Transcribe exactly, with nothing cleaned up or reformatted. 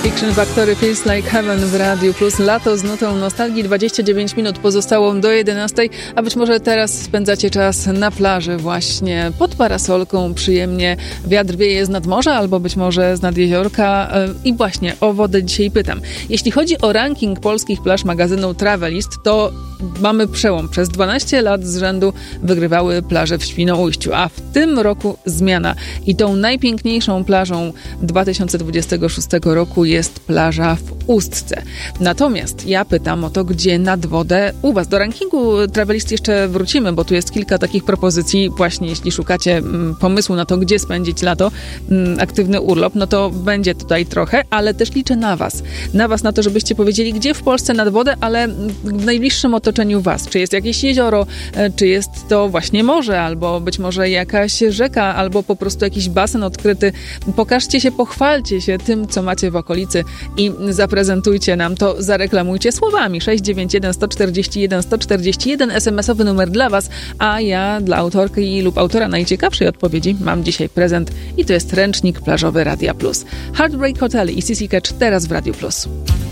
Fiction Factory Feels Like Heaven w Radiu Plus. Lato z nutą nostalgii. dwadzieścia dziewięć minut pozostało do jedenastej, a być może teraz spędzacie czas na plaży właśnie pod parasolką, przyjemnie wiatr wieje z nad morza albo być może z nad jeziorka i właśnie o wodę dzisiaj pytam. Jeśli chodzi o ranking polskich plaż magazynu Travelist, to mamy przełom. Przez dwanaście lat z rzędu wygrywały plaże w Świnoujściu, a w tym roku zmiana. I tą najpiękniejszą plażą dwa tysiące dwudziestego szóstego roku jest plaża w Ustce. Natomiast ja pytam o to, gdzie nad wodę u was. Do rankingu Travelist jeszcze wrócimy, bo tu jest kilka takich propozycji. Właśnie jeśli szukacie mm, pomysłu na to, gdzie spędzić lato, mm, aktywny urlop, no to będzie tutaj trochę, ale też liczę na was. Na was, na to, żebyście powiedzieli, gdzie w Polsce nad wodę, ale w najbliższym otoczeniu was. Czy jest jakieś jezioro, czy jest to właśnie morze, albo być może jakaś rzeka, albo po prostu jakiś basen odkryty. Pokażcie się, pochwalcie się tym, co macie w okolicy i zaprezentujcie nam to, zareklamujcie słowami. sześć dziewięć jeden, sto czterdzieści jeden, sto czterdzieści jeden, es em esowy numer dla was, a ja dla autorki lub autora najciekawszej odpowiedzi mam dzisiaj prezent i to jest ręcznik plażowy Radia Plus. Heartbreak Hotel i C C Catch teraz w Radiu Plus.